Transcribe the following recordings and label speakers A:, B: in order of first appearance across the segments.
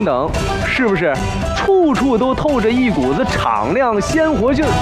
A: 等，是不是处处都透着一股子敞亮鲜活劲儿？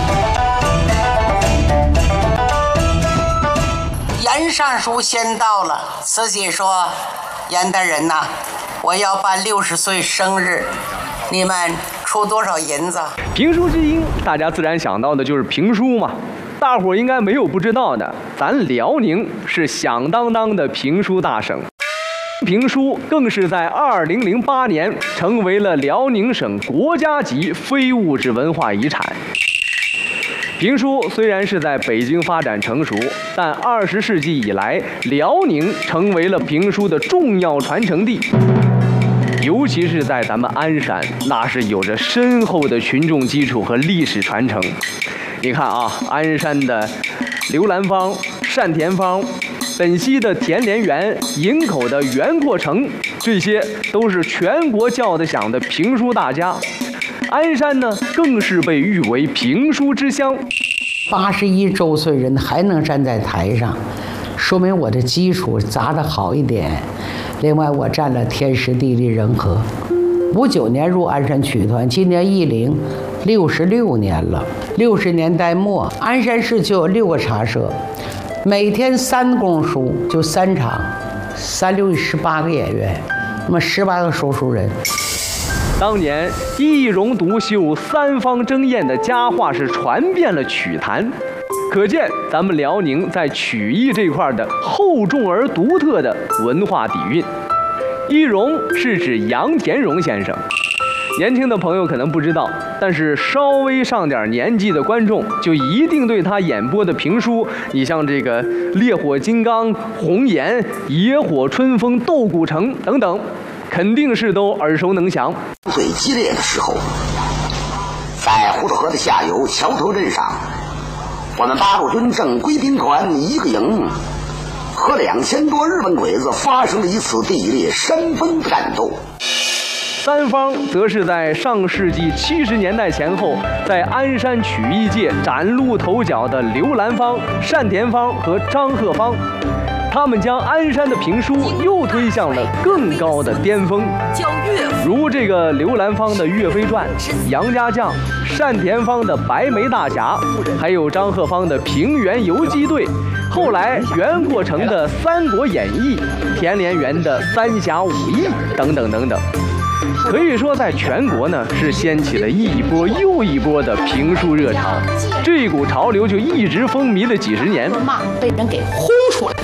B: 严尚书先到了，慈禧说：“严大人呐，我要办60岁生日，你们出多少银子？”
A: 评书之音，大家自然想到的就是评书嘛。大伙儿应该没有不知道的，咱辽宁是响当当的评书大省。评书更是在2008年成为了辽宁省国家级非物质文化遗产。评书虽然是在北京发展成熟，但20世纪以来，辽宁成为了评书的重要传承地。尤其是在咱们鞍山，那是有着深厚的群众基础和历史传承。你看啊，鞍山的刘兰芳、单田芳，本溪的田连元、营口的袁阔成，这些都是全国叫得响的评书大家。鞍山呢，更是被誉为评书之乡。
C: 81周岁人还能站在台上，说明我的基础扎得好一点。另外，我占了天时地利人和。59年入鞍山曲艺团，今年1066年了。60年代末，鞍山市就有6个茶社，每天3公书，就3场，3、6、18个演员，那么18个说书人。
A: 当年一荣独秀、3方争艳的佳话是传遍了曲坛，可见咱们辽宁在曲艺这块的厚重而独特的文化底蕴。一荣是指杨田荣先生，年轻的朋友可能不知道，但是稍微上点年纪的观众就一定对他演播的评书，你像这个《烈火金刚》《红颜》《野火春风》《斗古城》等等，肯定是都耳熟能详。
D: 最激烈的时候，在胡子河的下游桥头镇上，我们八路军正规兵团一个营和2000多日本鬼子发生了一次地裂山崩的战斗。
A: 3方则是在上世纪70年代前后，在鞍山曲艺界崭露头角的刘兰芳、单田芳和张鹤芳，他们将鞍山的评书又推向了更高的巅峰。如这个刘兰芳的《岳飞传》、杨家将、单田芳的《白眉大侠》，还有张鹤芳的《平原游击队》，后来袁阔成的《三国演义》、田连元的《三侠五义》等等等等。可以说，在全国呢是掀起了一波又一波的评书热潮，这股潮流就一直风靡了几十年。
E: 被人给轰出来，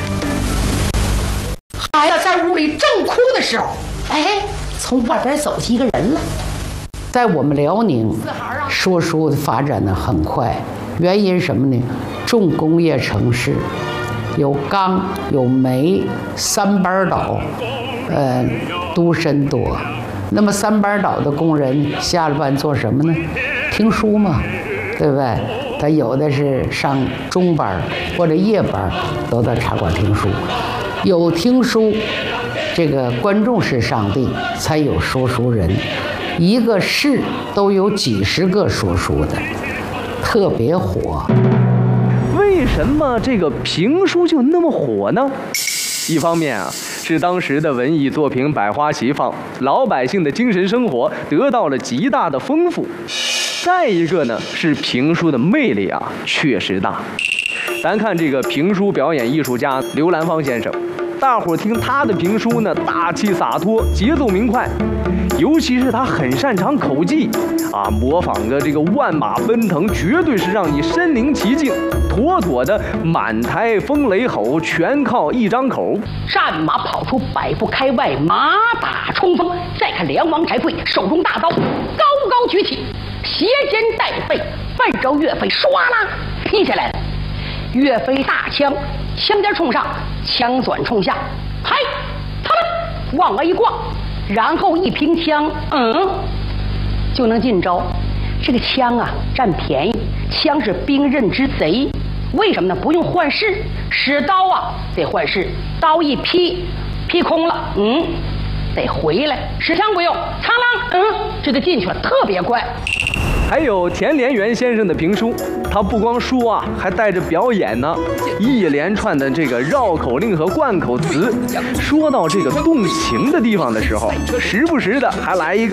E: 孩子在屋里正哭的时候，哎，从外边走进一个人了。
C: 在我们辽宁，说书的发展的很快，原因什么呢？重工业城市，有钢有煤，3班倒，都身多。那么3班倒的工人下了班做什么呢？听书嘛，对不对？他有的是上中班或者夜班，都到茶馆听书。有听书，这个观众是上帝，才有说书人。一个市都有几十个说书的，特别火。
A: 为什么这个评书就那么火呢？一方面啊，是当时的文艺作品百花齐放，老百姓的精神生活得到了极大的丰富。再一个呢，是评书的魅力啊，确实大。咱看这个评书表演艺术家刘兰芳先生，大伙儿听他的评书呢，大气洒脱，节奏明快，尤其是他很擅长口技啊，模仿个这个万马奔腾，绝对是让你身临其境，妥妥的满台风雷吼，全靠一张口。
E: 战马跑出100步开外，马打冲锋。再看梁王柴贵手中大刀高高举起，斜肩带背，奔着岳飞唰啦劈下来了。岳飞大枪，枪尖冲上，枪短冲下，嗨，他们往外一挂，然后一平枪，就能进招。这个枪啊，占便宜，枪是兵刃之贼。为什么呢？不用换式，使刀啊得换式，刀一劈空了，得回来。使枪不用，苍啷，这就进去了，特别快。
A: 还有田连元先生的评书，他不光说啊，还带着表演呢，一连串的这个绕口令和贯口词。说到这个动情的地方的时候，时不时的还来一个